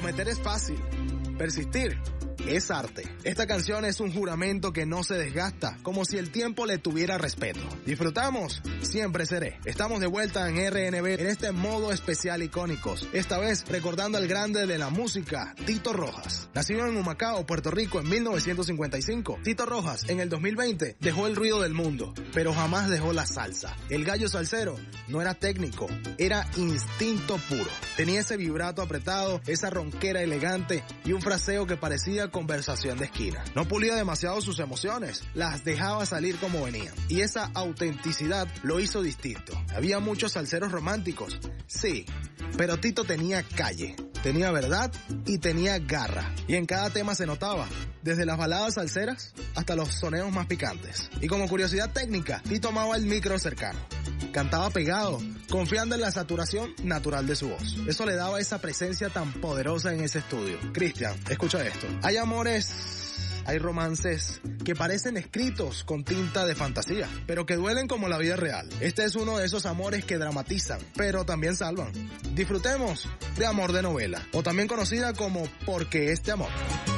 Prometer es fácil, persistir es arte. Esta canción es un juramento que no se desgasta, como si el tiempo le tuviera respeto. ¿Disfrutamos? Siempre seré. Estamos de vuelta en RNB en este modo especial icónicos. Esta vez recordando al grande de la música, Tito Rojas. Nacido en Humacao, Puerto Rico en 1955. Tito Rojas en el 2020 dejó el ruido del mundo, pero jamás dejó la salsa. El gallo salsero no era técnico, era instinto puro. Tenía ese vibrato apretado, esa ronquera elegante y un fraseo que parecía conversación de esquina. No pulía demasiado sus emociones, las dejaba salir como venían. Y esa autenticidad lo hizo distinto. Había muchos salseros románticos, sí, pero Tito tenía calle, tenía verdad y tenía garra. Y en cada tema se notaba, desde las baladas salseras hasta los soneos más picantes. Y como curiosidad técnica, Tito amaba el micro cercano. Cantaba pegado, confiando en la saturación natural de su voz. Eso le daba esa presencia tan poderosa en ese estudio. Cristian, escucha esto. Hay amores, hay romances que parecen escritos con tinta de fantasía, pero que duelen como la vida real. Este es uno de esos amores que dramatizan, pero también salvan. Disfrutemos de Amor de Novela, o también conocida como Porque este amor.